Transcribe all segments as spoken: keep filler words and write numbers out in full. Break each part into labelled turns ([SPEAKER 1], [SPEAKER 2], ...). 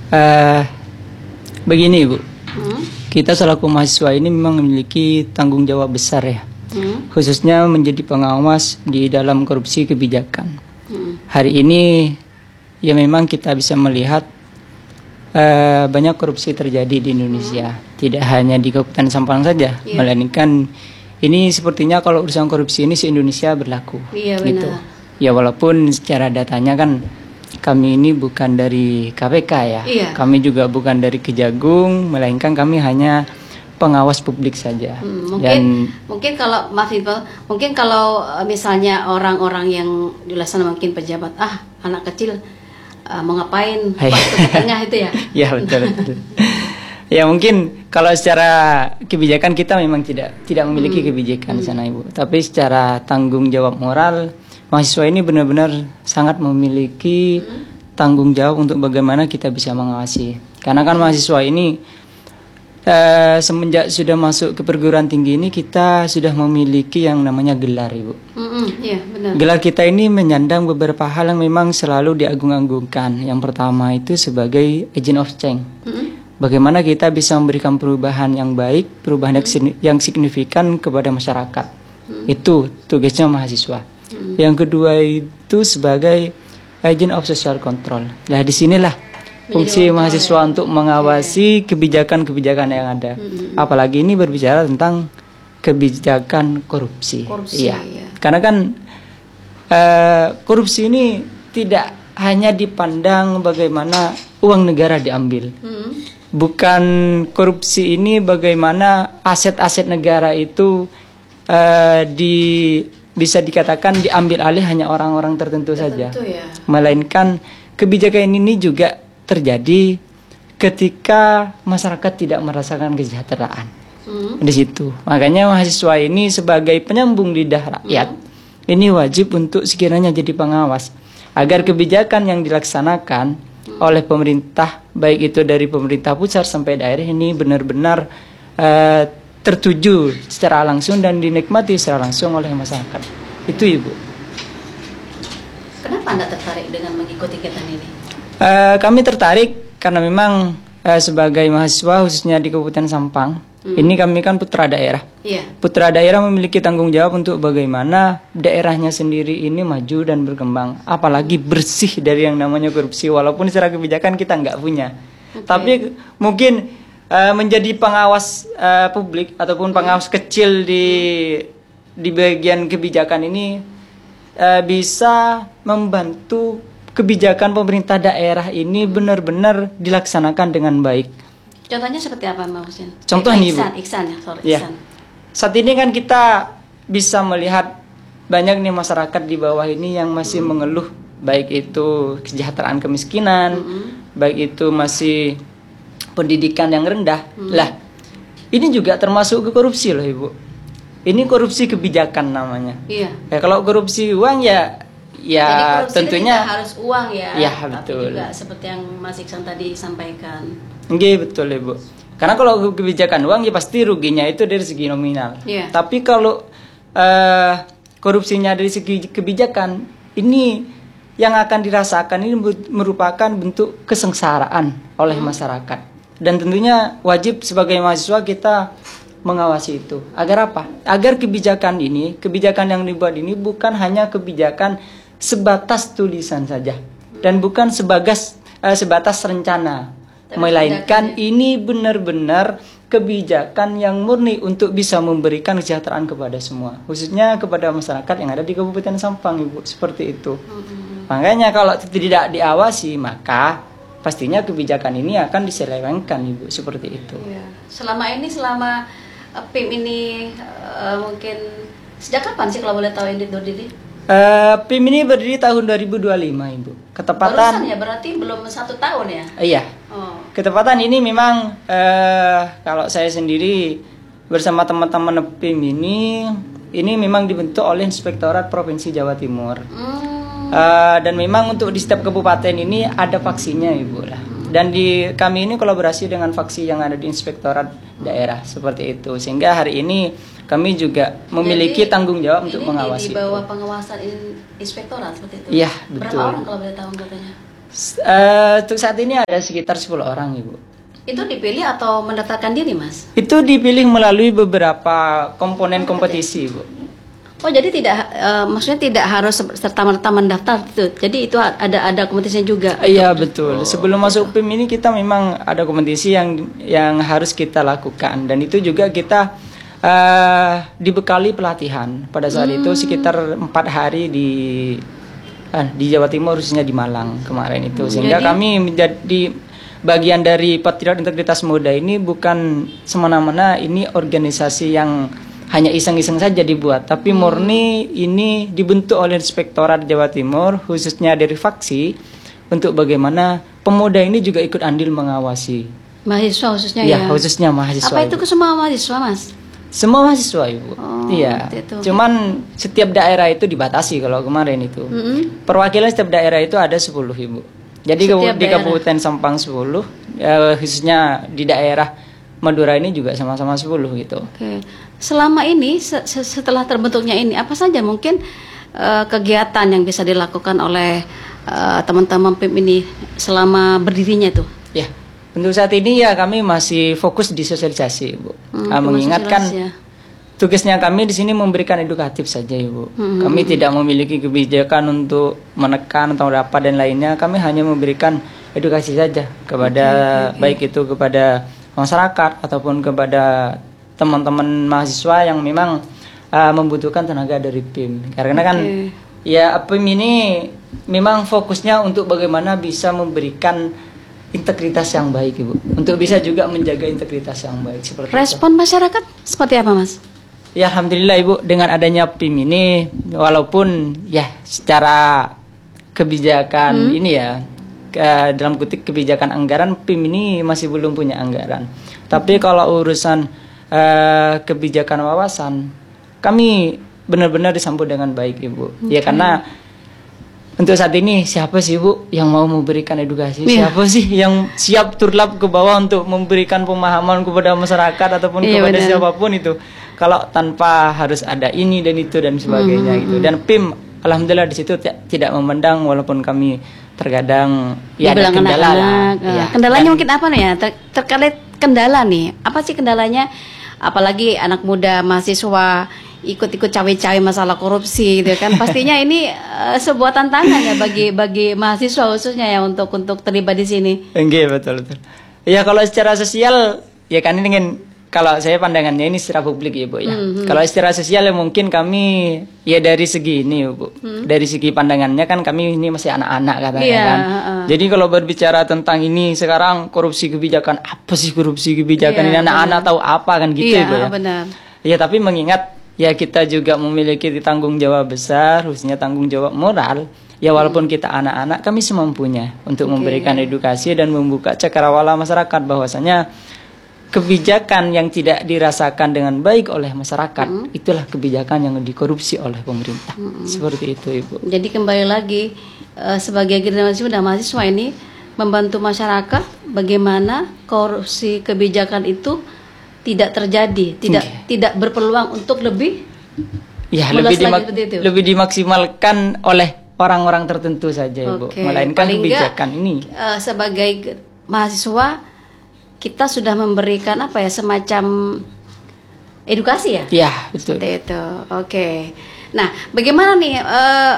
[SPEAKER 1] Uh, begini Ibu, hmm? kita selaku mahasiswa ini memang memiliki tanggung jawab besar ya, hmm? khususnya menjadi pengawas di dalam korupsi kebijakan. Hmm. Hari ini ya memang kita bisa melihat uh, banyak korupsi terjadi di Indonesia, hmm? tidak hanya di Kabupaten Sampang saja, yeah. melainkan ini sepertinya kalau urusan korupsi ini se-Indonesia berlaku.
[SPEAKER 2] Iya,
[SPEAKER 1] gitu.
[SPEAKER 2] benar.
[SPEAKER 1] Ya walaupun secara datanya kan kami ini bukan dari K P K ya,
[SPEAKER 2] iya.
[SPEAKER 1] kami juga bukan dari Kejagung, melainkan kami hanya pengawas publik saja.
[SPEAKER 2] Hmm, mungkin
[SPEAKER 1] Dan
[SPEAKER 2] mungkin kalau maaf Ibu, mungkin kalau misalnya orang-orang yang di luar sana mungkin pejabat, ah anak kecil uh, mau ngapain waktu ke tengah itu ya?
[SPEAKER 1] Ya betul betul. Ya mungkin kalau secara kebijakan kita memang tidak tidak memiliki hmm. kebijakan di sana Ibu, tapi secara tanggung jawab moral mahasiswa ini benar-benar sangat memiliki hmm. tanggung jawab untuk bagaimana kita bisa mengawasi. Karena kan mahasiswa ini eh, semenjak sudah masuk ke perguruan tinggi ini kita sudah memiliki yang namanya gelar Ibu.
[SPEAKER 2] Mm-hmm, iya, benar.
[SPEAKER 1] Gelar kita ini menyandang beberapa hal yang memang selalu diagung-agungkan. Yang pertama itu sebagai agent of change. Mm-hmm. Bagaimana kita bisa memberikan perubahan yang baik, perubahan mm-hmm. yang signifikan kepada masyarakat. Mm-hmm. Itu tugasnya mahasiswa. Hmm. Yang kedua itu sebagai agent of social control. Nah disinilah fungsi Menjadi mahasiswa ya. untuk mengawasi kebijakan-kebijakan yang ada. Hmm. Apalagi ini berbicara tentang kebijakan korupsi.
[SPEAKER 2] Korupsi
[SPEAKER 1] iya.
[SPEAKER 2] ya.
[SPEAKER 1] Karena kan uh, korupsi ini tidak hanya dipandang bagaimana uang negara diambil. Hmm. Bukan korupsi ini bagaimana aset-aset negara itu uh, di bisa dikatakan diambil alih hanya orang-orang tertentu, tertentu saja, ya. Melainkan kebijakan ini juga terjadi ketika masyarakat tidak merasakan kesejahteraan. Hmm. Di situ, makanya mahasiswa ini sebagai penyambung lidah rakyat, hmm. ini wajib untuk sekiranya jadi pengawas agar kebijakan yang dilaksanakan hmm. oleh pemerintah, baik itu dari pemerintah pusat sampai daerah ini benar-benar uh, tertuju secara langsung dan dinikmati secara langsung oleh masyarakat. Itu Ibu.
[SPEAKER 2] Kenapa Anda tertarik dengan mengikuti kegiatan ini?
[SPEAKER 1] Uh, kami tertarik karena memang uh, sebagai mahasiswa khususnya di Kabupaten Sampang, hmm. ini kami kan putra daerah. Yeah. Putra daerah memiliki tanggung jawab untuk bagaimana daerahnya sendiri ini maju dan berkembang, apalagi bersih dari yang namanya korupsi. Walaupun secara kebijakan kita nggak punya, okay. tapi mungkin Uh, menjadi pengawas uh, publik ataupun pengawas kecil di di bagian kebijakan ini uh, bisa membantu kebijakan pemerintah daerah ini benar-benar dilaksanakan dengan baik.
[SPEAKER 2] Contohnya seperti apa Mbak Husin?
[SPEAKER 1] Contoh
[SPEAKER 2] eh,
[SPEAKER 1] nih Bu.
[SPEAKER 2] Iksan, Iksan ya, sorry,
[SPEAKER 1] ya.
[SPEAKER 2] Iksan.
[SPEAKER 1] Saat ini kan kita bisa melihat banyak nih masyarakat di bawah ini yang masih hmm. mengeluh, baik itu kesejahteraan kemiskinan, hmm. baik itu masih pendidikan yang rendah. Hmm. Lah, ini juga termasuk ke korupsi loh Ibu. Ini korupsi kebijakan namanya. Iya. Ya kalau korupsi uang ya ya
[SPEAKER 2] jadi
[SPEAKER 1] tentunya
[SPEAKER 2] harus uang ya.
[SPEAKER 1] Ya
[SPEAKER 2] tapi
[SPEAKER 1] betul.
[SPEAKER 2] juga seperti yang Mas Iksan tadi sampaikan.
[SPEAKER 1] Iya betul Ibu. Karena kalau kebijakan uang ya pasti ruginya itu dari segi nominal.
[SPEAKER 2] Iya.
[SPEAKER 1] Tapi kalau uh, korupsinya dari segi kebijakan, ini yang akan dirasakan ini merupakan bentuk kesengsaraan oleh hmm. masyarakat. Dan tentunya wajib sebagai mahasiswa kita mengawasi itu. Agar apa? Agar kebijakan ini, kebijakan yang dibuat ini bukan hanya kebijakan sebatas tulisan saja. Dan bukan sebagas, eh, sebatas rencana. Melainkan ini benar-benar kebijakan yang murni untuk bisa memberikan kesejahteraan kepada semua. Khususnya kepada masyarakat yang ada di Kabupaten Sampang Ibu. Seperti itu. Mm-hmm. Makanya kalau tidak diawasi maka pastinya kebijakan ini akan diselewengkan Ibu, seperti itu.
[SPEAKER 2] Iya. Selama ini, selama uh, P I M ini uh, mungkin sejak kapan sih kalau boleh tahu ini berdiri?
[SPEAKER 1] Uh, P I M ini berdiri tahun dua ribu dua puluh lima Ibu. Ketepatan.
[SPEAKER 2] Barusan ya, berarti belum satu tahun ya?
[SPEAKER 1] Uh, iya. Oh. Ketepatan ini memang uh, kalau saya sendiri bersama teman-teman P I M ini, ini memang dibentuk oleh Inspektorat Provinsi Jawa Timur. Hmm. Uh, dan memang untuk di setiap kabupaten ini ada faksinya Ibu lah. Dan di kami ini kolaborasi dengan faksi yang ada di inspektorat daerah seperti itu. Sehingga hari ini kami juga memiliki jadi, tanggung jawab untuk mengawasi.
[SPEAKER 2] Di bawah pengawasan inspektorat seperti itu.
[SPEAKER 1] Iya, betul.
[SPEAKER 2] Berapa orang kalau boleh tahu anggotanya?
[SPEAKER 1] Uh, untuk saat ini ada sekitar sepuluh orang, Ibu.
[SPEAKER 2] Itu dipilih atau mendaftarkan diri, Mas?
[SPEAKER 1] Itu dipilih melalui beberapa komponen kompetisi, Ibu.
[SPEAKER 2] Oh, jadi tidak uh, maksudnya tidak harus serta-merta mendaftar gitu. Jadi itu ada ada kompetisinya juga.
[SPEAKER 1] Iya, betul. Oh, Sebelum gitu. masuk P I M ini kita memang ada kompetisi yang yang harus kita lakukan, dan itu juga kita uh, dibekali pelatihan. Pada saat hmm. itu sekitar empat hari di uh, di Jawa Timur, khususnya di Malang kemarin itu. Sehingga jadi, kami menjadi bagian dari Patriot Integritas Muda ini bukan semena-mena ini organisasi yang hanya iseng-iseng saja dibuat, tapi hmm. murni ini dibentuk oleh Inspektorat Jawa Timur, khususnya dari faksi, untuk bagaimana pemuda ini juga ikut andil mengawasi.
[SPEAKER 2] Mahasiswa khususnya
[SPEAKER 1] ya?
[SPEAKER 2] Ya,
[SPEAKER 1] khususnya mahasiswa.
[SPEAKER 2] Apa itu ke semua mahasiswa, Mas?
[SPEAKER 1] Semua mahasiswa, Ibu.
[SPEAKER 2] Oh,
[SPEAKER 1] iya.
[SPEAKER 2] Itu.
[SPEAKER 1] Cuman setiap daerah itu dibatasi kalau kemarin itu. Mm-hmm. Perwakilan setiap daerah itu ada sepuluh, Ibu. Jadi setiap di daerah. Kabupaten Sampang sepuluh, eh, khususnya di daerah Madura ini juga sama-sama sepuluh gitu.
[SPEAKER 2] Oke. Selama ini se- setelah terbentuknya ini apa saja mungkin uh, kegiatan yang bisa dilakukan oleh uh, teman-teman P I M ini selama berdirinya itu?
[SPEAKER 1] Ya, untuk saat ini ya kami masih fokus di sosialisasi, Bu. Hmm, uh, mengingatkan ya. Tugasnya kami di sini memberikan edukatif saja, Ibu. Hmm, kami hmm. tidak memiliki kebijakan untuk menekan atau apa dan lainnya. Kami hanya memberikan edukasi saja kepada okay, okay. baik itu kepada masyarakat ataupun kepada teman-teman mahasiswa yang memang uh, membutuhkan tenaga dari P I M. Karena okay. kan ya P I M ini memang fokusnya untuk bagaimana bisa memberikan integritas yang baik, Ibu. Untuk bisa juga menjaga integritas yang baik seperti
[SPEAKER 2] Respon itu. Masyarakat seperti apa, Mas?
[SPEAKER 1] Ya, alhamdulillah, Ibu, dengan adanya P I M ini walaupun ya secara kebijakan hmm. ini ya ke, dalam kutip kebijakan anggaran, P I M ini masih belum punya anggaran. Tapi kalau urusan Uh, kebijakan wawasan kami benar-benar disambut dengan baik, Ibu. Okay. Ya karena untuk saat ini siapa sih, Ibu, yang mau memberikan edukasi? Yeah. Siapa sih yang siap turlap ke bawah untuk memberikan pemahaman kepada masyarakat ataupun yeah, kepada benar. siapapun itu, kalau tanpa harus ada ini dan itu dan sebagainya mm-hmm. gitu. Dan P I M alhamdulillah di situ t- tidak memandang, walaupun kami terkadang ya ada kendala.
[SPEAKER 2] Anak-anak. Ya. Kendalanya dan, mungkin apa nih ya? Ter- terkait kendala nih. Apa sih kendalanya? Apalagi anak muda mahasiswa ikut-ikut cawe-cawe masalah korupsi gitu kan, pastinya ini uh, sebuah tantangan ya bagi bagi mahasiswa khususnya ya untuk untuk terlibat di sini.
[SPEAKER 1] Enggak, betul betul. Ya kalau secara sosial ya kan ini kan kalau saya pandangannya ini secara publik, ya, Bu ya. Mm-hmm. Kalau secara sosial ya mungkin kami ya dari segi ini, Bu. Mm-hmm. Dari segi pandangannya kan kami ini masih anak-anak katanya yeah, kan. Uh. Jadi kalau berbicara tentang ini sekarang korupsi kebijakan, apa sih korupsi kebijakan yeah, ini anak-anak tahu apa kan gitu, yeah, ya, Bu ya.
[SPEAKER 2] Benar.
[SPEAKER 1] Ya tapi mengingat ya kita juga memiliki tanggung jawab besar, khususnya tanggung jawab moral. Ya walaupun kita anak-anak, kami semampunya untuk okay. memberikan edukasi dan membuka cakrawala masyarakat bahwasanya kebijakan yang tidak dirasakan dengan baik oleh masyarakat, mm. itulah kebijakan yang dikorupsi oleh pemerintah. Mm. Seperti itu, Ibu.
[SPEAKER 2] Jadi kembali lagi uh, sebagai generasi muda mahasiswa ini membantu masyarakat bagaimana korupsi kebijakan itu tidak terjadi, tidak yeah. tidak berpeluang untuk lebih
[SPEAKER 1] ya lebih dimak- lebih dimaksimalkan oleh orang-orang tertentu saja, Ibu. Okay. Melainkan paling kebijakan enggak, ini
[SPEAKER 2] uh, sebagai mahasiswa kita sudah memberikan apa ya, semacam edukasi ya?
[SPEAKER 1] Iya, betul.
[SPEAKER 2] Seperti itu. Oke. Okay. Nah, bagaimana nih? Uh,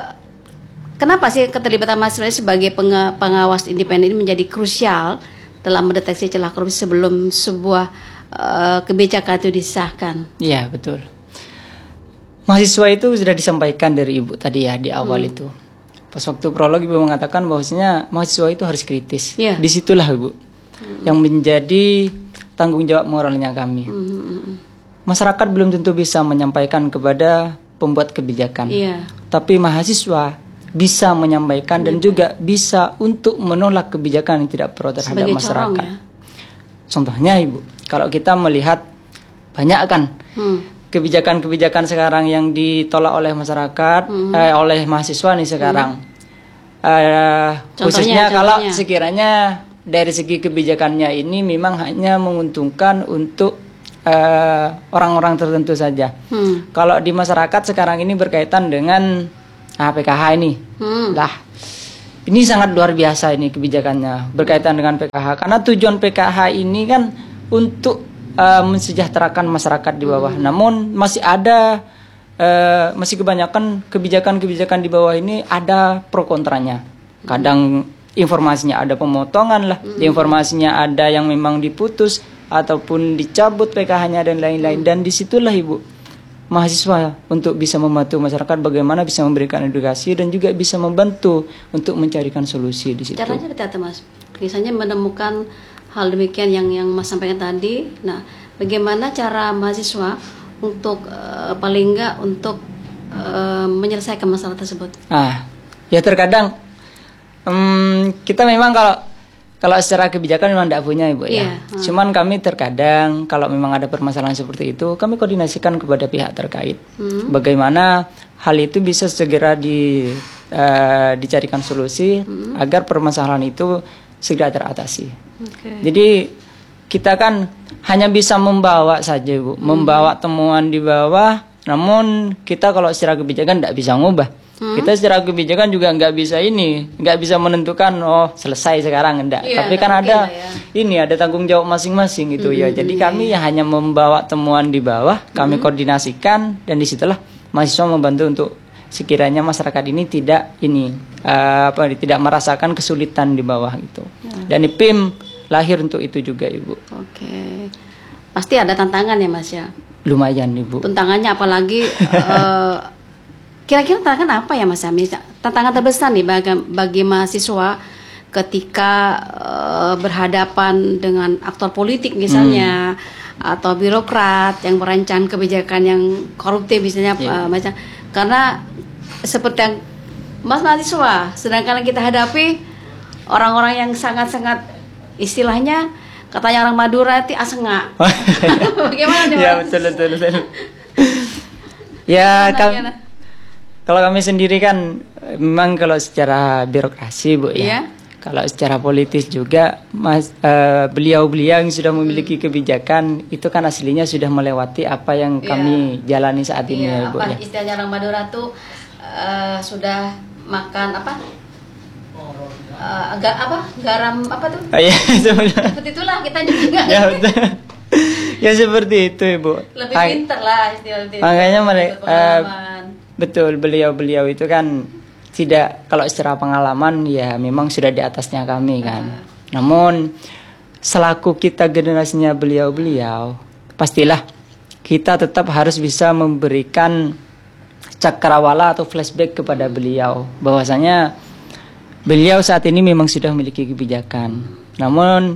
[SPEAKER 2] kenapa sih keterlibatan mahasiswa sebagai peng- pengawas independen ini menjadi krusial dalam mendeteksi celah korupsi sebelum sebuah uh, kebijakan itu disahkan?
[SPEAKER 1] Iya, betul. Mahasiswa itu sudah disampaikan dari Ibu tadi ya di awal hmm. itu. Pas waktu prolog Ibu mengatakan bahwasanya mahasiswa itu harus kritis. Yeah. Disitulah, Ibu, yang menjadi tanggung jawab moralnya kami. Mm-hmm. Masyarakat belum tentu bisa menyampaikan kepada pembuat kebijakan, yeah. tapi mahasiswa bisa menyampaikan mm-hmm. dan juga bisa untuk menolak kebijakan yang tidak pro terhadap sebagai masyarakat. Corong, ya? Contohnya, Ibu, kalau kita melihat banyak kan mm. kebijakan-kebijakan sekarang yang ditolak oleh masyarakat, mm-hmm. eh, oleh mahasiswa nih sekarang. Mm-hmm. Eh, khususnya contohnya. Kalau sekiranya dari segi kebijakannya ini memang hanya menguntungkan untuk uh, orang-orang tertentu saja. Hmm. Kalau di masyarakat sekarang ini berkaitan dengan ah, P K H ini, hmm. lah ini sangat luar biasa ini kebijakannya berkaitan dengan P K H, karena tujuan P K H ini kan untuk uh, mensejahterakan masyarakat di bawah. Hmm. Namun masih ada uh, masih kebanyakan kebijakan-kebijakan di bawah ini ada pro kontranya. Kadang informasinya ada pemotongan lah, hmm. informasinya ada yang memang diputus ataupun dicabut P K H-nya dan lain-lain. Dan disitulah Ibu mahasiswa untuk bisa membantu masyarakat bagaimana bisa memberikan edukasi dan juga bisa membantu untuk mencarikan solusi di situ.
[SPEAKER 2] Caranya seperti apa Mas? Misalnya menemukan hal demikian yang yang Mas sampaikan tadi. Nah, bagaimana cara mahasiswa untuk uh, paling enggak untuk uh, menyelesaikan masalah tersebut?
[SPEAKER 1] Ah, ya terkadang um, kita memang kalau Kalau secara kebijakan memang tidak punya Ibu ya. Yeah. Hmm. Cuman kami terkadang kalau memang ada permasalahan seperti itu, kami koordinasikan kepada pihak terkait. Hmm. Bagaimana hal itu bisa segera di, uh, dicarikan solusi hmm. agar permasalahan itu segera teratasi. Okay. Jadi kita kan hanya bisa membawa saja Ibu, hmm. membawa temuan di bawah. Namun kita kalau secara kebijakan tidak bisa ngubah. Hmm? Kita secara kebijakan juga nggak bisa ini, nggak bisa menentukan oh selesai sekarang enggak. Iya, tapi kan ada ya. Ini ada tanggung jawab masing-masing gitu hmm, ya. Jadi iya, kami iya. hanya membawa temuan di bawah, kami hmm. koordinasikan dan disitulah mahasiswa membantu untuk sekiranya masyarakat ini tidak ini uh, apa tidak merasakan kesulitan di bawah itu. Ya. Dan P I M lahir untuk itu juga Ibu. Oke,
[SPEAKER 2] pasti ada tantangan ya Mas ya.
[SPEAKER 1] Lumayan Ibu.
[SPEAKER 2] Tantangannya apalagi. uh, Kira-kira tantangan apa ya Mas Ami? Tantangan terbesar nih bagi, bagi mahasiswa ketika uh, berhadapan dengan aktor politik misalnya hmm. atau birokrat yang merancang kebijakan yang koruptif misalnya yeah. uh, macam karena seperti yang Mas mahasiswa, sedangkan yang kita hadapi orang-orang yang sangat-sangat istilahnya katanya orang Madura itu asengak. Bagaimana nih Mas?
[SPEAKER 1] Ya betul betul betul. Ya kan. Kalau kami sendiri kan memang kalau secara birokrasi Bu ya, yeah. kalau secara politis juga mas uh, beliau-beliau yang sudah memiliki hmm. kebijakan itu kan aslinya sudah melewati apa yang yeah. kami jalani saat yeah. ini ya Bu
[SPEAKER 2] apa,
[SPEAKER 1] ya.
[SPEAKER 2] Istilahnya orang Madura tuh uh, sudah makan apa? Uh, agak apa? Garam apa tuh?
[SPEAKER 1] Oh, iya,
[SPEAKER 2] seperti itulah kita juga.
[SPEAKER 1] Ya betul. Ya seperti itu Ibu.
[SPEAKER 2] Lebih pintar lah istilahnya.
[SPEAKER 1] Makanya mereka. Betul, beliau-beliau itu kan tidak, kalau secara pengalaman ya memang sudah di atasnya kami kan. Uh. Namun selaku kita generasinya beliau-beliau, pastilah kita tetap harus bisa memberikan cakrawala atau flashback kepada beliau. Bahwasanya beliau saat ini memang sudah memiliki kebijakan. Namun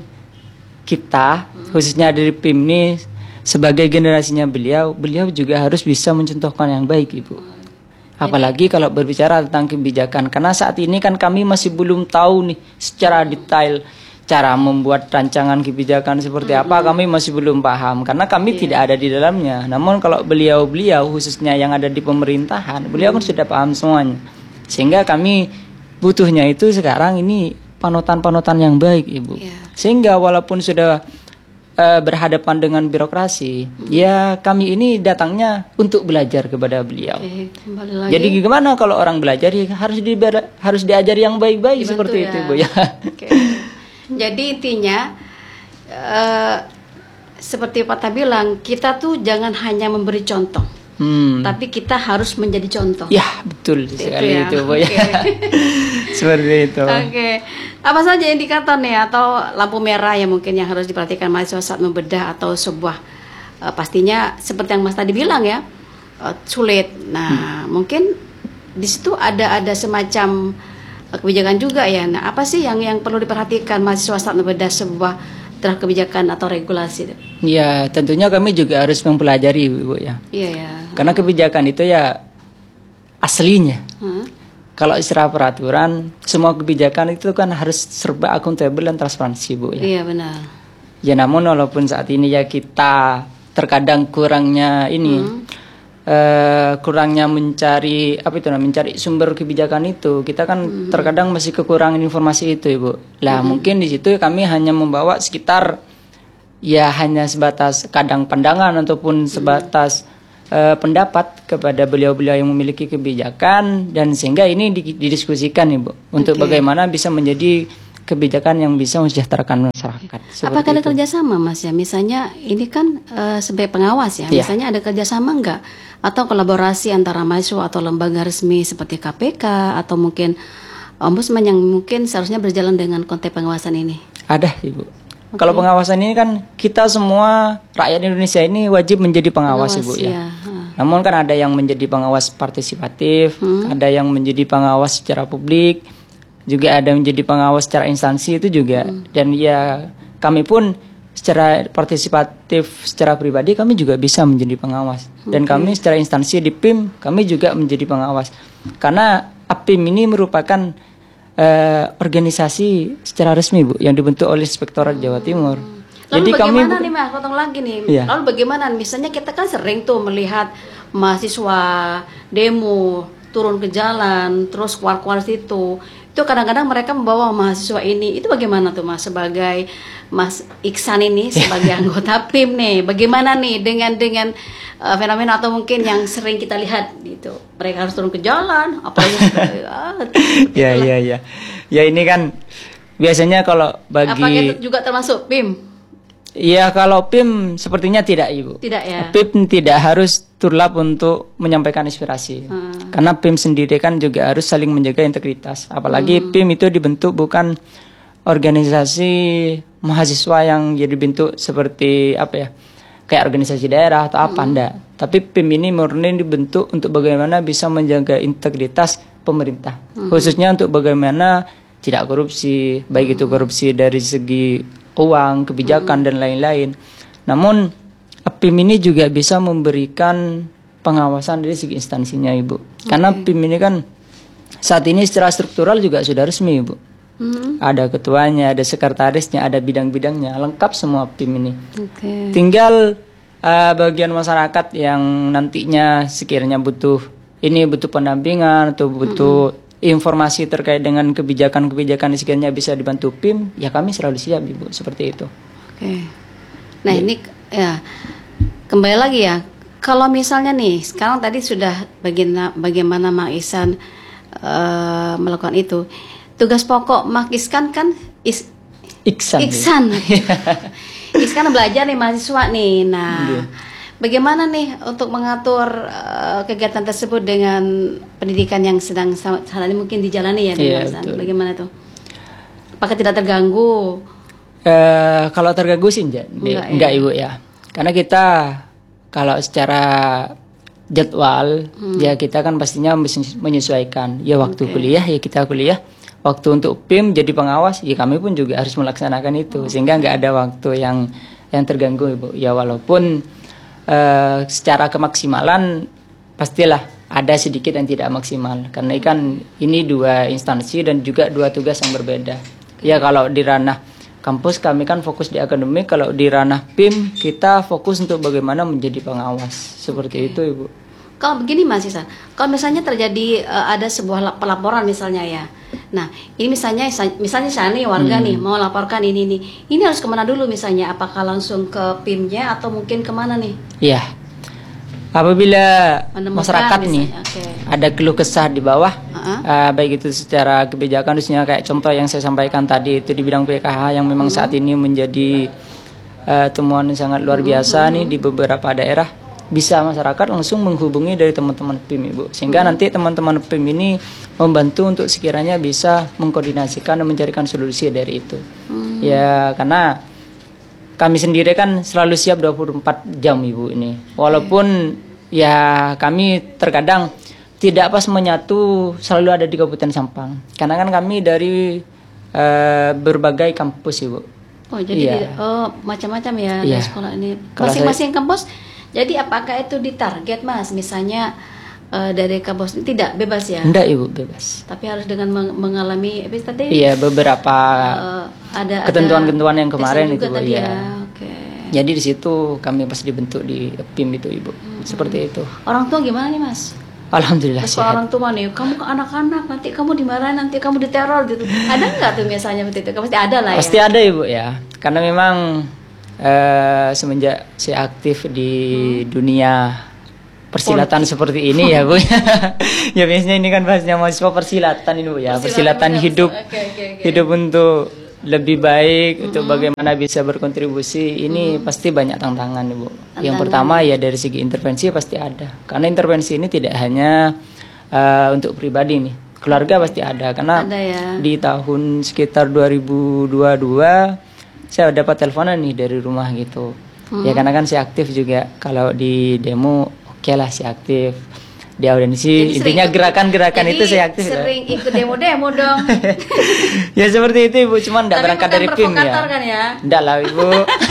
[SPEAKER 1] kita, khususnya dari P I M ini, sebagai generasinya beliau, beliau juga harus bisa mencontohkan yang baik Ibu. Apalagi kalau berbicara tentang kebijakan, karena saat ini kan kami masih belum tahu nih secara detail cara membuat rancangan kebijakan seperti mm-hmm. apa, kami masih belum paham karena kami yeah. tidak ada di dalamnya. Namun kalau beliau-beliau khususnya yang ada di pemerintahan, beliau kan sudah paham semuanya. Sehingga kami butuhnya itu sekarang ini panutan-panutan yang baik Ibu. Yeah. Sehingga walaupun sudah Uh, berhadapan dengan birokrasi, hmm. ya kami ini datangnya untuk belajar kepada beliau. Oke, kembali lagi. Jadi gimana kalau orang belajar ya harus di harus diajari yang baik-baik seperti ya. Itu Bu ya.
[SPEAKER 2] Oke. Jadi intinya uh, seperti Pak Ta bilang, kita tuh jangan hanya memberi contoh, hmm. tapi kita harus menjadi contoh.
[SPEAKER 1] Ya betul sekali itu, ya. Itu Bu ya. Seperti itu.
[SPEAKER 2] Oke. Okay. Apa saja indikator nih atau lampu merah yang mungkin yang harus diperhatikan mahasiswa saat membedah atau sebuah uh, pastinya seperti yang Mas tadi bilang ya uh, sulit. Nah hmm. mungkin di situ ada ada semacam uh, kebijakan juga ya. Nah apa sih yang yang perlu diperhatikan mahasiswa saat membedah sebuah draft kebijakan atau regulasi?
[SPEAKER 1] Ya tentunya kami juga harus mempelajari Bu ya. Iya ya. Karena kebijakan itu ya aslinya. Hmm. Kalau secara peraturan, semua kebijakan itu kan harus serba akuntabel dan transparansi Bu ya.
[SPEAKER 2] Iya benar.
[SPEAKER 1] Ya namun walaupun saat ini ya kita terkadang kurangnya ini, hmm. uh, kurangnya mencari apa itu namanya, mencari sumber kebijakan itu, kita kan hmm. terkadang masih kekurangan informasi itu Ibu. Lah hmm. mungkin di situ kami hanya membawa sekitar ya hanya sebatas kadang pandangan ataupun sebatas hmm. uh, pendapat kepada beliau-beliau yang memiliki kebijakan, dan sehingga ini didiskusikan Ibu untuk
[SPEAKER 2] okay.
[SPEAKER 1] bagaimana bisa menjadi kebijakan yang bisa mensejahterakan masyarakat.
[SPEAKER 2] Apakah ada itu. kerjasama Mas ya? Misalnya ini kan uh, sebagai pengawas ya, yeah. misalnya ada kerjasama enggak? Atau kolaborasi antara mahasiswa atau lembaga resmi seperti K P K atau mungkin Ombudsman yang mungkin seharusnya berjalan dengan konteks pengawasan ini?
[SPEAKER 1] Ada Ibu. Okay. Kalau pengawasan ini kan kita semua rakyat Indonesia ini wajib menjadi pengawas, pengawas Ibu ya. ya. Namun kan ada yang menjadi pengawas partisipatif, hmm. ada yang menjadi pengawas secara publik, juga ada menjadi pengawas secara instansi itu juga. Hmm. Dan ya kami pun secara partisipatif, secara pribadi kami juga bisa menjadi pengawas. Dan okay. kami secara instansi di P I M kami juga menjadi pengawas. Karena A P I M ini merupakan uh, organisasi secara resmi Bu yang dibentuk oleh Inspektorat Jawa Timur.
[SPEAKER 2] Lalu Jadi bagaimana kami, nih Mas, potong lagi nih. Iya. Lalu bagaimana misalnya kita kan sering tuh melihat mahasiswa demo turun ke jalan, terus keluar-keluar situ. Itu kadang-kadang mereka membawa mahasiswa ini. Itu bagaimana tuh Mas sebagai Mas Iksan ini sebagai anggota P I M nih? Bagaimana nih dengan dengan uh, fenomena atau mungkin yang sering kita lihat gitu. Mereka harus turun ke jalan, apalagi ah,
[SPEAKER 1] ya ya ya. Ya ini kan biasanya kalau bagi
[SPEAKER 2] apakah itu juga termasuk P I M?
[SPEAKER 1] Iya, kalau P I M sepertinya tidak Ibu.
[SPEAKER 2] Tidak ya.
[SPEAKER 1] P I M tidak harus turlap untuk menyampaikan aspirasi. Hmm. Karena P I M sendiri kan juga harus saling menjaga integritas. Apalagi hmm. P I M itu dibentuk bukan organisasi mahasiswa yang jadi bentuk seperti apa ya? Kayak organisasi daerah atau apa, hmm. enggak. Tapi P I M ini murni dibentuk untuk bagaimana bisa menjaga integritas pemerintah. Hmm. Khususnya untuk bagaimana tidak korupsi, baik itu korupsi dari segi uang, kebijakan hmm. dan lain-lain. Namun P I M ini juga bisa memberikan pengawasan dari segi instansinya Ibu. Okay. Karena P I M ini kan saat ini secara struktural juga sudah resmi Ibu. Hmm. Ada ketuanya, ada sekretarisnya, ada bidang-bidangnya, lengkap semua P I M ini. Okay. Tinggal uh, bagian masyarakat yang nantinya sekiranya butuh ini butuh pendampingan atau butuh hmm. informasi terkait dengan kebijakan-kebijakan sekiranya bisa dibantu P I M, ya kami selalu siap Ibu, seperti itu.
[SPEAKER 2] Oke. Nah, ya. ini ya kembali lagi ya. Kalau misalnya nih, sekarang tadi sudah bagaimana bagaimana Mak Iksan uh, melakukan itu. Tugas pokok Mak Iksan kan is,
[SPEAKER 1] Iksan.
[SPEAKER 2] Iksan. Iksan belajar nih mahasiswa nih. Nah, ya. Bagaimana nih untuk mengatur uh, kegiatan tersebut dengan pendidikan yang sedang saat ini mungkin dijalani ya,
[SPEAKER 1] yeah,
[SPEAKER 2] bagaimana tuh? Apakah tidak terganggu?
[SPEAKER 1] Uh, kalau terganggu sih enggak, enggak, enggak ya? Ibu ya. Karena kita kalau secara jadwal hmm. ya kita kan pastinya menyesuaikan. Ya waktu okay. kuliah ya kita kuliah. Waktu untuk P I M jadi pengawas ya kami pun juga harus melaksanakan itu. Sehingga enggak ada waktu yang yang terganggu Ibu. Ya walaupun Uh, secara kemaksimalan pastilah ada sedikit yang tidak maksimal karena kan ini dua instansi dan juga dua tugas yang berbeda. Ya kalau di ranah kampus kami kan fokus di akademik, kalau di ranah P I M kita fokus untuk bagaimana menjadi pengawas seperti okay. itu Ibu.
[SPEAKER 2] Kalau begini Mas Iksan, kalau misalnya terjadi uh, ada sebuah pelaporan misalnya ya, nah ini misalnya misalnya saya nih warga hmm. nih mau laporkan ini nih, ini harus kemana dulu misalnya? Apakah langsung ke P I M-nya atau mungkin kemana nih?
[SPEAKER 1] Iya, apabila
[SPEAKER 2] menemukan
[SPEAKER 1] masyarakat misalnya, nih okay. ada keluh kesah di bawah, uh-huh. uh, baik itu secara kebijakan, khususnya kayak contoh yang saya sampaikan tadi itu di bidang P K H yang memang uh-huh. saat ini menjadi uh, temuan yang sangat luar biasa uh-huh. nih di beberapa daerah. Bisa masyarakat langsung menghubungi dari teman-teman P I M Ibu, sehingga hmm. nanti teman-teman P I M ini membantu untuk sekiranya bisa mengkoordinasikan dan mencarikan solusi dari itu. Hmm. Ya karena kami sendiri kan selalu siap dua puluh empat jam Ibu ini, walaupun hmm. ya kami terkadang tidak pas menyatu selalu ada di Kabupaten Sampang, karena kan kami dari uh, berbagai kampus Ibu.
[SPEAKER 2] Oh jadi ya. oh macam-macam ya, ya. Dari sekolah ini masing-masing kampus. Jadi apakah itu ditarget Mas? Misalnya uh, dari kampus ini tidak bebas ya?
[SPEAKER 1] Enggak Ibu, bebas.
[SPEAKER 2] Tapi harus dengan meng mengalami tadi.
[SPEAKER 1] Iya, beberapa
[SPEAKER 2] uh, ada
[SPEAKER 1] ketentuan-ketentuan yang kemarin itu
[SPEAKER 2] tadi
[SPEAKER 1] ya.
[SPEAKER 2] ya. Okay.
[SPEAKER 1] Jadi di situ kami pas dibentuk di P I M itu Ibu. Hmm. Seperti itu.
[SPEAKER 2] Orang tua gimana nih Mas?
[SPEAKER 1] Alhamdulillah
[SPEAKER 2] sehat. Orang tua nih, kamu ke anak-anak nanti kamu dimarahin, nanti kamu diteror gitu. Ada nggak tuh misalnya seperti itu? Pasti ada lah ya.
[SPEAKER 1] Pasti ada Ibu ya. Karena memang Uh, semenjak saya aktif di hmm. dunia persilatan
[SPEAKER 2] Politik.
[SPEAKER 1] seperti ini ya Bu. Ya biasanya ini kan bahasnya mahasiswa persilatan ini Bu ya. Persilatan,
[SPEAKER 2] Persilatan
[SPEAKER 1] hidup.
[SPEAKER 2] okay, okay, okay.
[SPEAKER 1] Hidup untuk lebih baik, untuk bagaimana bisa berkontribusi. Ini pasti banyak tantangan Bu. Yang pertama ya dari segi intervensi pasti ada. Karena intervensi ini tidak hanya uh, untuk pribadi nih. Keluarga pasti ada. Karena
[SPEAKER 2] Ada ya.
[SPEAKER 1] di tahun sekitar dua ribu dua puluh dua saya dapat teleponan nih dari rumah gitu. Ya karena kan saya aktif juga. Kalau di demo oke lah saya aktif. Di audiensi
[SPEAKER 2] Jadi
[SPEAKER 1] intinya
[SPEAKER 2] sering-
[SPEAKER 1] gerakan-gerakan
[SPEAKER 2] jadi
[SPEAKER 1] itu saya aktif.
[SPEAKER 2] sering ikut demo-demo dong.
[SPEAKER 1] Ya seperti itu Ibu, cuman enggak
[SPEAKER 2] Tapi
[SPEAKER 1] berangkat
[SPEAKER 2] bukan
[SPEAKER 1] dari P I M ya.
[SPEAKER 2] provokator kan ya?
[SPEAKER 1] Enggak lah Ibu.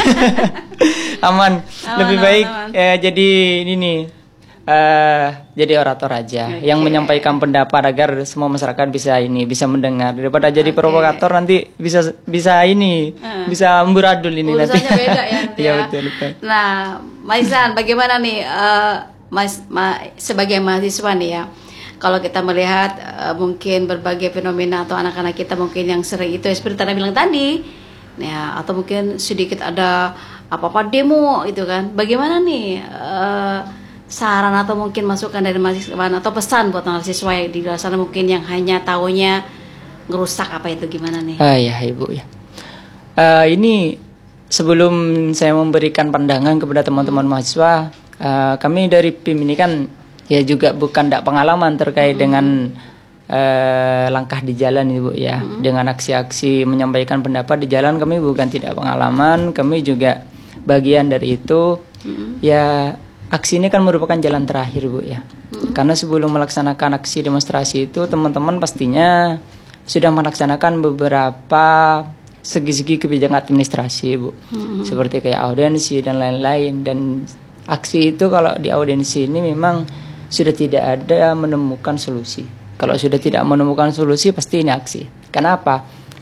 [SPEAKER 1] Aman.
[SPEAKER 2] Aman,
[SPEAKER 1] Lebih
[SPEAKER 2] aman,
[SPEAKER 1] baik
[SPEAKER 2] aman.
[SPEAKER 1] eh, jadi ini nih eh jadi orator aja yang
[SPEAKER 2] Oke.
[SPEAKER 1] menyampaikan pendapat agar semua masyarakat bisa ini bisa mendengar daripada jadi
[SPEAKER 2] Oke.
[SPEAKER 1] provokator nanti bisa bisa ini
[SPEAKER 2] Hmm.
[SPEAKER 1] bisa amburadul ini nanti.
[SPEAKER 2] Urusannya beda ya nanti
[SPEAKER 1] Iya
[SPEAKER 2] ya.
[SPEAKER 1] betul, betul.
[SPEAKER 2] Nah, Maisan, bagaimana nih eh, Mas ma- sebagai mahasiswa nih ya? Kalau kita melihat eh, mungkin berbagai fenomena atau anak-anak kita mungkin yang sering itu ya, seperti Tanda bilang tadi, ya atau mungkin sedikit ada apa-apa demo itu kan? Bagaimana nih eh, saran atau mungkin masukan dari mahasiswa atau pesan buat mahasiswa yang di luar sana mungkin yang hanya taunya ngerusak apa itu gimana nih?
[SPEAKER 1] Ah ya Ibu ya. Eh, ini sebelum saya memberikan pandangan kepada teman-teman mahasiswa, eh, kami dari P I M ini kan ya juga bukan tidak pengalaman terkait dengan eh, langkah di jalan Ibu ya, dengan aksi-aksi menyampaikan pendapat di jalan kami bukan tidak pengalaman, kami juga bagian dari itu. Ya aksi ini kan merupakan jalan terakhir Bu ya, karena sebelum melaksanakan aksi demonstrasi itu teman-teman pastinya sudah melaksanakan beberapa segi-segi kebijakan administrasi Bu, seperti kayak audiensi dan lain-lain. Dan aksi itu kalau di audiensi ini memang sudah tidak ada menemukan solusi. Kalau sudah tidak menemukan solusi pasti ini aksi. Kenapa?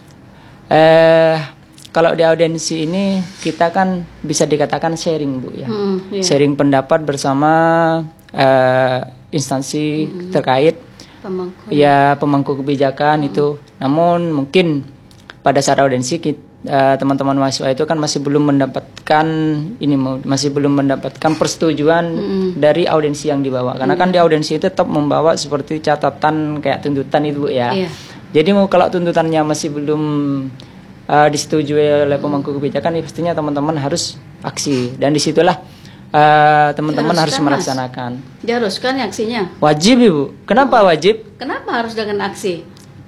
[SPEAKER 1] Eh kalau di audiensi ini kita kan bisa dikatakan sharing Bu ya,
[SPEAKER 2] Hmm, iya.
[SPEAKER 1] sharing pendapat bersama eh, instansi terkait.
[SPEAKER 2] Pemangku.
[SPEAKER 1] Ya pemangku kebijakan itu. Namun mungkin pada saat audiensi kit- eh, teman-teman mahasiswa itu kan masih belum mendapatkan ini mau- masih belum mendapatkan persetujuan dari audiensi yang dibawa. Karena kan di audiensi itu tetap membawa seperti catatan kayak tuntutan itu Bu ya.
[SPEAKER 2] Iya.
[SPEAKER 1] Jadi mau kalau tuntutannya masih belum eh, disetujui oleh pemangku kebijakan, ya pastinya teman-teman harus aksi. Dan disitulah eh, teman-teman harus
[SPEAKER 2] Diharuskan, Mas.
[SPEAKER 1] melaksanakan.
[SPEAKER 2] Diharuskan ya aksinya.
[SPEAKER 1] Wajib Ibu. Kenapa wajib?
[SPEAKER 2] Kenapa harus dengan aksi?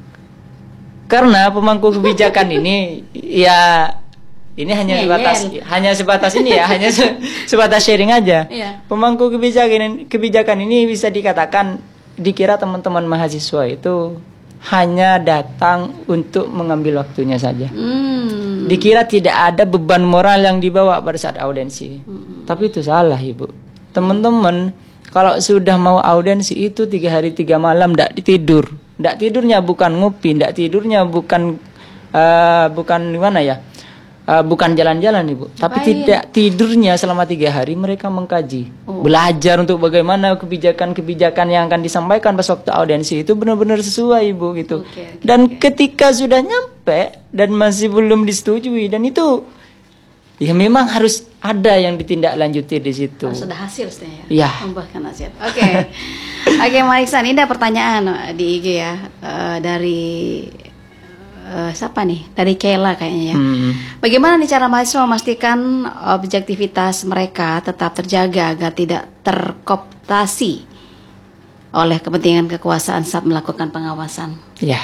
[SPEAKER 1] Karena pemangku kebijakan ini ya ini hanya
[SPEAKER 2] Ngeyel.
[SPEAKER 1] sebatas hanya sebatas ini ya, hanya se- sebatas sharing aja.
[SPEAKER 2] Iya.
[SPEAKER 1] Pemangku kebijakan kebijakan ini bisa dikatakan dikira teman-teman mahasiswa itu hanya datang untuk mengambil waktunya saja.
[SPEAKER 2] Hmm.
[SPEAKER 1] Dikira tidak ada beban moral yang dibawa pada saat audiensi. Tapi itu salah Ibu. Teman-teman kalau sudah mau audiensi itu tiga hari tiga malam tidak tidur. Tidak tidurnya bukan ngopi, tidak tidurnya bukan eh, bukan gimana ya, Eh, bukan jalan-jalan Ibu. Tapi
[SPEAKER 2] Ngapain?
[SPEAKER 1] tidak tidurnya selama tiga hari mereka mengkaji,
[SPEAKER 2] Oh.
[SPEAKER 1] belajar untuk bagaimana kebijakan-kebijakan yang akan disampaikan pas waktu audiensi itu benar-benar sesuai Ibu gitu.
[SPEAKER 2] Oke, oke,
[SPEAKER 1] Dan ketika sudah nyampe dan masih belum disetujui dan itu ya memang harus ada yang ditindaklanjuti di situ.
[SPEAKER 2] Harus ada hasil setidaknya.
[SPEAKER 1] Iya.
[SPEAKER 2] Membuahkan hasil. Oke. Oke, Mas Iksan, ini ada pertanyaan eh, di I G ya eh, dari eh, siapa nih? Dari Kela kayaknya ya.
[SPEAKER 1] Hmm.
[SPEAKER 2] Bagaimana nih cara mahasiswa memastikan objektivitas mereka tetap terjaga agar tidak terkooptasi oleh kepentingan kekuasaan saat melakukan pengawasan?
[SPEAKER 1] Ya,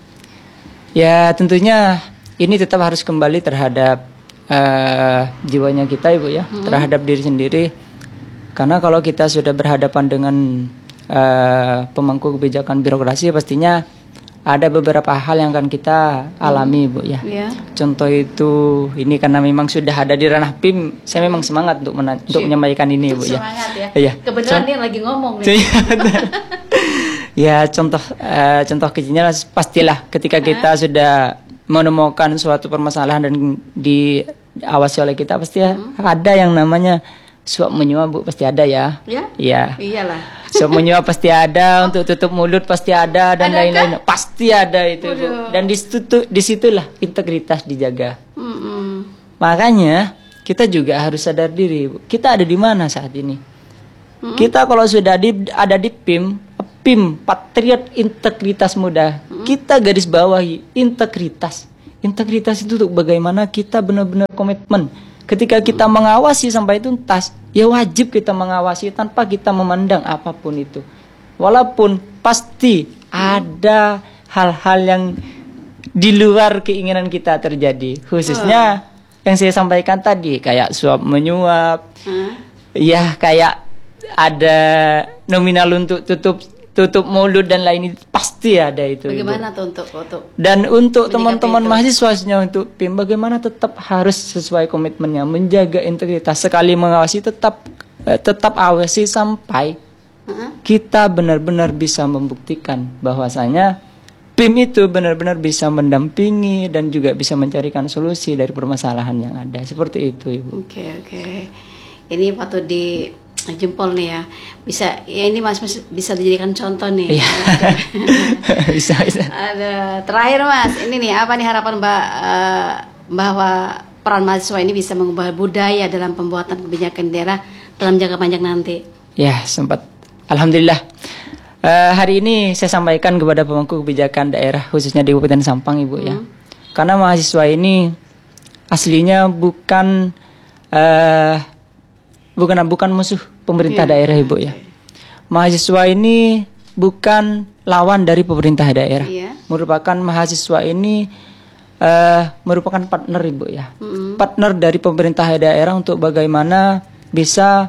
[SPEAKER 1] ya tentunya ini tetap harus kembali terhadap eh, jiwanya kita Ibu ya, terhadap diri sendiri. Karena kalau kita sudah berhadapan dengan eh, pemangku kebijakan birokrasi, pastinya ada beberapa hal yang akan kita alami Ibu ya.
[SPEAKER 2] Ya.
[SPEAKER 1] Contoh itu ini karena memang sudah ada di ranah P I M, saya memang semangat untuk mena- untuk menyampaikan ini Ibu ya.
[SPEAKER 2] Semangat ya.
[SPEAKER 1] Iya.
[SPEAKER 2] Kebetulan dia lagi ngomong nih.
[SPEAKER 1] Iya, benar. Ya contoh eh, contoh kecilnya pastilah ketika kita sudah menemukan suatu permasalahan dan diawasi oleh kita pasti ya ada yang namanya suap menyuap Bu, pasti ada ya.
[SPEAKER 2] Ya?
[SPEAKER 1] Iya.
[SPEAKER 2] Iyalah.
[SPEAKER 1] Suap menyuap pasti ada, untuk tutup mulut pasti ada dan
[SPEAKER 2] Adakah?
[SPEAKER 1] lain-lain. Pasti ada itu Bu.
[SPEAKER 2] Waduh.
[SPEAKER 1] Dan di situ disitulah integritas dijaga.
[SPEAKER 2] Mm-mm.
[SPEAKER 1] Makanya kita juga harus sadar diri Bu. Kita ada di mana saat ini? Hmm. Kita kalau sudah di, ada di P I M, P I M Patriot Integritas Muda, hmm. kita garis bawahi integritas. Integritas itu untuk bagaimana kita benar-benar komitmen. Ketika kita hmm. mengawasi sampai tuntas, ya wajib kita mengawasi tanpa kita memandang apapun itu. Walaupun pasti hmm. ada hal-hal yang di luar keinginan kita terjadi, khususnya hmm. yang saya sampaikan tadi, kayak suap menyuap, hmm. ya kayak ada nominal untuk tutup tutup mulut dan lain, pasti ada itu.
[SPEAKER 2] Bagaimana tuh untuk, untuk
[SPEAKER 1] dan untuk teman-teman mahasiswanya untuk P I M, bagaimana tetap harus sesuai komitmennya, menjaga integritas, sekali mengawasi tetap eh, tetap awasi sampai uh-huh. kita benar-benar bisa membuktikan bahwasanya P I M itu benar-benar bisa mendampingi dan juga bisa mencarikan solusi dari permasalahan yang ada. Seperti itu, Ibu.
[SPEAKER 2] Oke, okay, oke. Okay. Ini patut di jempol nih ya, bisa ya, ini mas, mas bisa dijadikan contoh nih.
[SPEAKER 1] Iya. bisa bisa.
[SPEAKER 2] Ada terakhir Mas, ini nih apa nih harapan Mbak uh, bahwa peran mahasiswa ini bisa mengubah budaya dalam pembuatan kebijakan daerah dalam jangka panjang nanti?
[SPEAKER 1] Ya, sempat. Alhamdulillah. Uh, hari ini saya sampaikan kepada pemangku kebijakan daerah khususnya di Kabupaten Sampang, Ibu, hmm. ya. Karena mahasiswa ini aslinya bukan uh, bukan bukan musuh pemerintah yeah. daerah, Ibu, ya. Mahasiswa ini bukan lawan dari pemerintah daerah. Yeah. Merupakan mahasiswa ini uh, merupakan partner, Ibu, ya. Mm-hmm. Partner dari pemerintah daerah untuk bagaimana bisa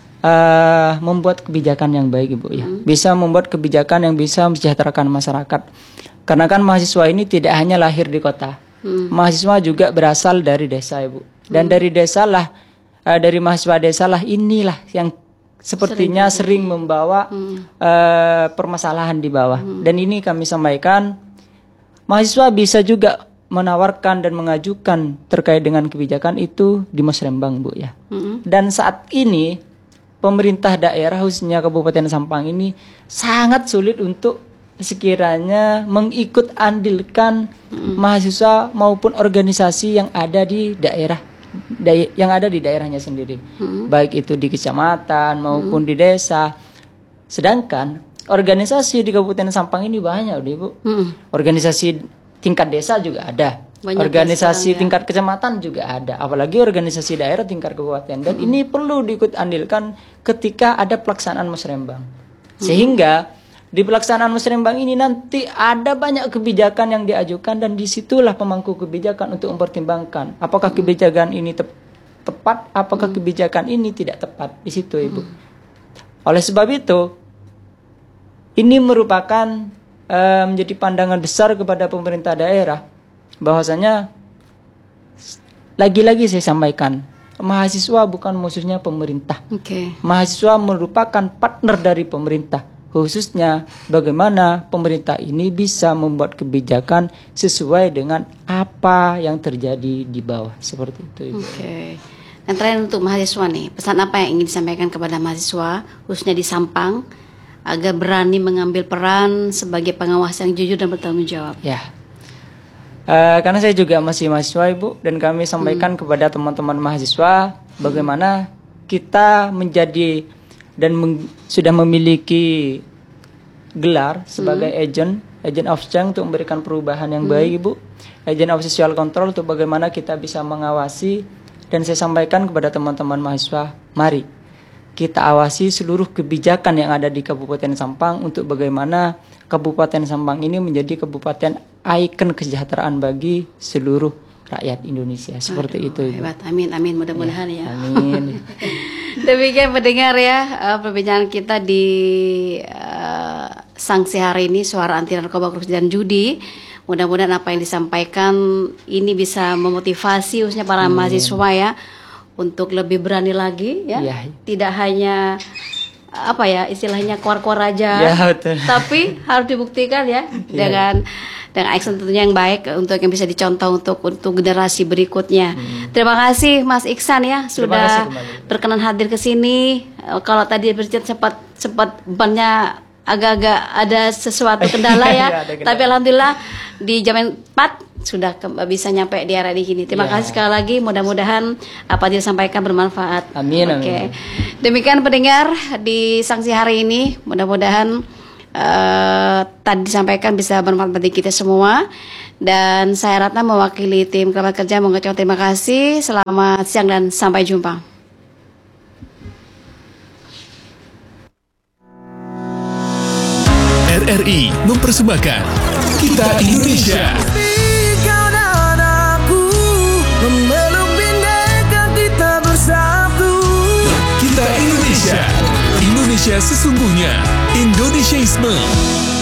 [SPEAKER 1] uh, membuat kebijakan yang baik, Ibu, ya. Mm-hmm. Bisa membuat kebijakan yang bisa mensejahterakan masyarakat. Karena kan mahasiswa ini tidak hanya lahir di kota. Mm-hmm. Mahasiswa juga berasal dari desa, Ibu. Dan mm-hmm. dari desa lah Uh, dari mahasiswa desa lah inilah yang sepertinya sering, sering membawa hmm. uh, permasalahan di bawah. Hmm. Dan ini kami sampaikan, mahasiswa bisa juga menawarkan dan mengajukan terkait dengan kebijakan itu di Musrembang, Bu, ya. Hmm. Dan saat ini pemerintah daerah khususnya Kabupaten Sampang ini sangat sulit untuk sekiranya mengikut andilkan hmm. mahasiswa maupun organisasi yang ada di daerah Day- yang ada di daerahnya sendiri, hmm. baik itu di kecamatan maupun hmm. di desa. Sedangkan organisasi di Kabupaten Sampang ini banyak, Ibu. Hmm. Organisasi tingkat desa juga ada, banyak organisasi tingkat ya. Kecamatan juga ada, apalagi organisasi daerah tingkat kabupaten. Dan hmm. ini perlu diikut andilkan ketika ada pelaksanaan Musrembang, hmm. sehingga di pelaksanaan Musrembang ini nanti ada banyak kebijakan yang diajukan dan disitulah pemangku kebijakan untuk mempertimbangkan apakah hmm. kebijakan ini te- tepat, apakah hmm. kebijakan ini tidak tepat di situ, Ibu. Hmm. Oleh sebab itu, ini merupakan uh, menjadi pandangan besar kepada pemerintah daerah bahwasanya lagi-lagi saya sampaikan, mahasiswa bukan musuhnya pemerintah. Okay. Mahasiswa merupakan partner dari pemerintah. Khususnya bagaimana pemerintah ini bisa membuat kebijakan sesuai dengan apa yang terjadi di bawah. Seperti itu, Ibu. Oke. Okay. Dan terakhir untuk mahasiswa nih, pesan apa yang ingin disampaikan kepada mahasiswa khususnya di Sampang agar berani mengambil peran sebagai pengawas yang jujur dan bertanggung jawab? Ya. Uh, karena saya juga masih mahasiswa, Ibu, dan kami sampaikan hmm. kepada teman-teman mahasiswa bagaimana hmm. kita menjadi dan meng, sudah memiliki gelar sebagai hmm. agent, agent of change untuk memberikan perubahan yang hmm. baik, Ibu. Agent of social control untuk bagaimana kita bisa mengawasi. Dan saya sampaikan kepada teman-teman mahasiswa, mari kita awasi seluruh kebijakan yang ada di Kabupaten Sampang untuk bagaimana Kabupaten Sampang ini menjadi kabupaten ikon kesejahteraan bagi seluruh rakyat Indonesia. Seperti Aduh, itu, Ibu. Hebat. Amin, amin. Mudah-mudahan ya. ya. Amin. Demikian mendengar ya uh, perbincangan kita di uh, sanksi hari ini, suara anti narkoba, korupsi dan judi. Mudah-mudahan apa yang disampaikan ini bisa memotivasi khususnya para hmm. mahasiswa ya untuk lebih berani lagi ya. ya. Tidak hanya apa ya istilahnya kuar-kuar aja, ya, betul. Tapi harus dibuktikan ya dengan dengan action tentunya yang baik untuk yang bisa dicontoh untuk untuk generasi berikutnya. Hmm. Terima kasih Mas Iksan ya sudah berkenan hadir ke sini. Kalau tadi bercerita sempat sempat banyak
[SPEAKER 2] agak-agak ada sesuatu kendala ya.
[SPEAKER 1] Ada kendala.
[SPEAKER 2] Tapi alhamdulillah di jam empat sudah ke- bisa nyampe di area di sini. Terima
[SPEAKER 1] Ya.
[SPEAKER 2] kasih sekali lagi. Mudah-mudahan apa yang disampaikan bermanfaat.
[SPEAKER 1] Amin, amin.
[SPEAKER 2] Oke. Demikian pendengar di sanksi hari ini. Mudah-mudahan eh, tadi disampaikan bisa bermanfaat bagi kita semua. Dan saya Ratna mewakili tim kerabat kerja mengucapkan terima kasih. Selamat siang dan sampai jumpa.
[SPEAKER 3] R R I mempersembahkan Kita Indonesia.
[SPEAKER 4] Kau dan aku memeluk bineka kita bersatu.
[SPEAKER 3] Kita Indonesia. Indonesia sesungguhnya. Indonesiaisme.